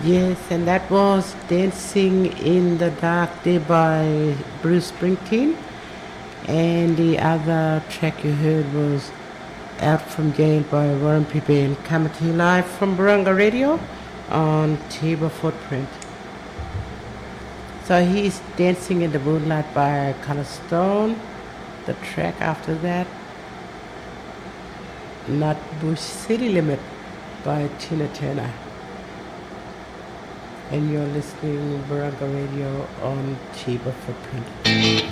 Yes, and that was Dancing in the Dark Day by Bruce Springsteen. And the other track you heard was Out from Jail by Warren Pepe, and coming to you live from Barunga Radio on Tiba Footprint. So he's Dancing in the Moonlight by Color Stone. The track after that, Not Bush City Limit by Tina Turner. And you're listening Barunga Radio on Tiba Footprint.